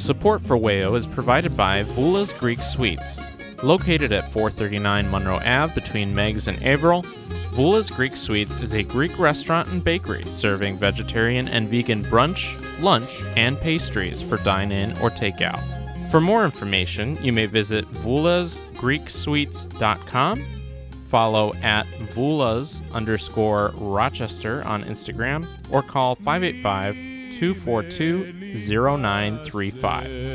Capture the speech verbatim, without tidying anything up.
Support for W A O is provided by Vula's Greek Sweets. Located at four thirty-nine Monroe Ave between Meigs and Averill, Vula's Greek Sweets is a Greek restaurant and bakery serving vegetarian and vegan brunch, lunch, and pastries for dine-in or takeout. For more information, you may visit vulas greek sweets dot com, follow at vulas underscore Rochester on Instagram, or call five eight five, two four two, zero nine three five.